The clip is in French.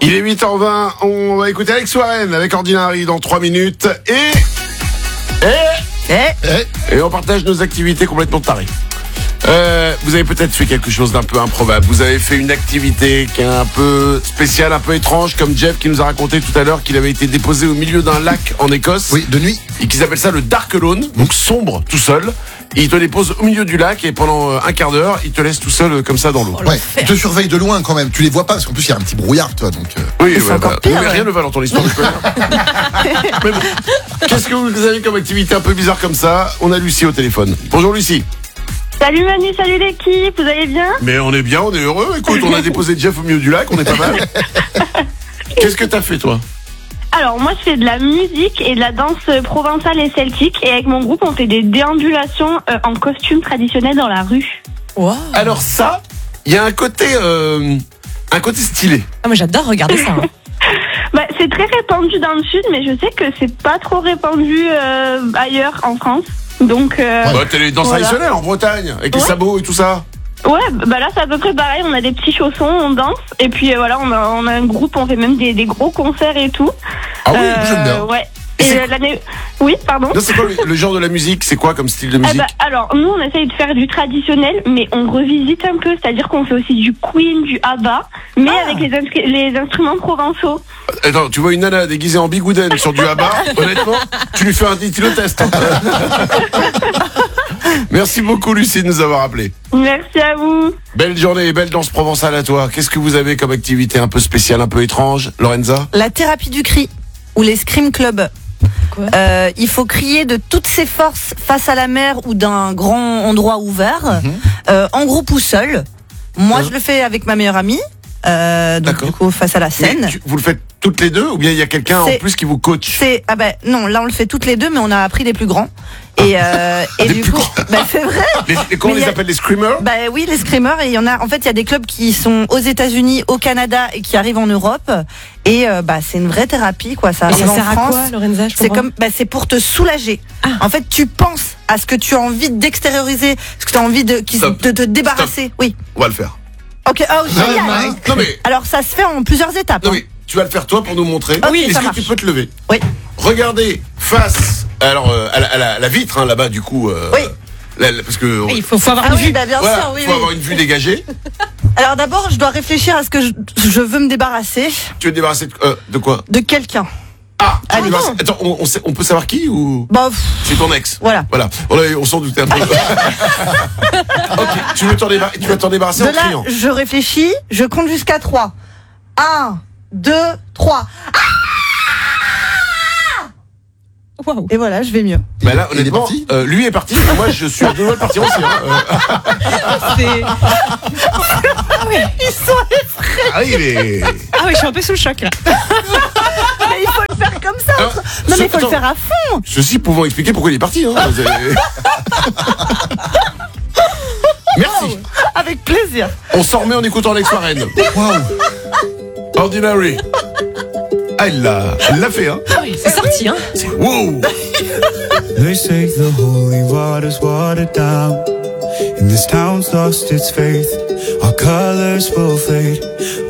Il est 8h20, on va écouter Alex Warren avec Ordinary dans 3 minutes. Et on partage nos activités complètement tarées. Vous avez peut-être fait quelque chose d'un peu improbable. Vous avez fait une activité qui est un peu spéciale, un peu étrange, comme Jeff qui nous a raconté tout à l'heure qu'il avait été déposé au milieu d'un lac en Écosse. Oui, de nuit. Et qu'ils appellent ça le Dark Alone, donc sombre, tout seul. Et il te dépose au milieu du lac et pendant un quart d'heure, il te laisse tout seul comme ça dans l'eau. Ouais, il te surveille de loin quand même. Tu les vois pas parce qu'en plus il y a un petit brouillard, toi. Donc. Oui, c'est encore pire, mais rien ne va dans ton histoire. Mais bon, qu'est-ce que vous avez comme activité un peu bizarre comme ça? On a Lucie au téléphone. Bonjour Lucie. Salut Manu, salut l'équipe, vous allez bien? Mais on est bien, on est heureux. Écoute, on a déposé Jeff au milieu du lac, on est pas mal. Qu'est-ce que t'as fait toi? Alors moi je fais de la musique et de la danse provençale et celtique et avec mon groupe on fait des déambulations en costume traditionnel dans la rue. Wow. Alors ça, il y a un côté stylé. Ah, moi j'adore regarder ça. Hein. Bah, c'est très répandu dans le sud mais je sais que c'est pas trop répandu ailleurs en France. Donc Bah, t'as les danses traditionnelles en Bretagne, avec les sabots et tout ça. Ouais, bah là c'est à peu près pareil, on a des petits chaussons, on danse et puis voilà, on a un groupe, on fait même des gros concerts et tout. Ah oui, j'aime bien. Ouais. Et l'année... Oui, pardon. Non, c'est quoi le genre de la musique? C'est quoi comme style de musique? Alors, nous, on essaye de faire du traditionnel, mais on revisite un peu. C'est-à-dire qu'on fait aussi du Queen, du ABBA, mais avec les instruments provençaux. Attends, tu vois une nana déguisée en bigouden sur du ABBA, honnêtement, tu lui fais un éthylotest. Hein. Merci beaucoup, Lucie, de nous avoir appelés. Merci à vous. Belle journée et belle danse provençale à toi. Qu'est-ce que vous avez comme activité un peu spéciale, un peu étrange, Lorenza? La thérapie du cri ou les scream clubs. Il faut crier de toutes ses forces face à la mer ou d'un grand endroit ouvert, en groupe ou seul. Moi, je le fais avec ma meilleure amie, donc du coup face à la scène. Vous le faites toutes les deux ou bien il y a quelqu'un en plus qui vous coach? Non, là on le fait toutes les deux, mais on a appris les plus grands. Et du coup, c'est vrai. Comment on les appelle, les screamers? Bah oui, les screamers. Et il y en a. En fait, il y a des clubs qui sont aux États-Unis, au Canada et qui arrivent en Europe. Et c'est une vraie thérapie, quoi. Ça arrive en sert France. à quoi, Lorenza? C'est pour te soulager. En fait, tu penses à ce que tu as envie d'extérioriser, ce que tu as envie de te débarrasser. Oui. On va le faire. Ok. Oh, génial. Non mais. Alors, ça se fait en plusieurs étapes. Non mais. Tu vas le faire toi pour nous montrer. Oui, est-ce que tu peux te lever? Oui. Regardez face à la vitre là-bas du coup. Oui. Parce que il faut avoir une vue. Bien sûr, faut avoir une vue dégagée. Alors d'abord, je dois réfléchir à ce que je veux me débarrasser. Tu veux te débarrasser de quoi? De quelqu'un. Ah, allez. Attends, on peut savoir qui ou? C'est ton ex. Voilà. On s'en doutait un peu. Ok, tu vas t'en débarrasser en criant. Je réfléchis, je compte jusqu'à 3. 1, 2, 3. Wow. Et voilà, je vais mieux. Bah là, honnêtement, lui est parti, et moi je suis à deux doigts de partir aussi. Ils sont effrayés. Ah oui, je suis un peu sous le choc là. Mais il faut le faire comme ça. Alors, non, mais il faut le faire à fond. Ceci pouvant expliquer pourquoi il est parti. Merci. Avec plaisir. On s'en remet en écoutant Alex Warren. Wow. Ordinary. Ah, elle l'a fait, hein. Ah oui, c'est sorti, hein. C'est wow. They say the holy water's watered down, and this town's lost its faith. Our colors will fade.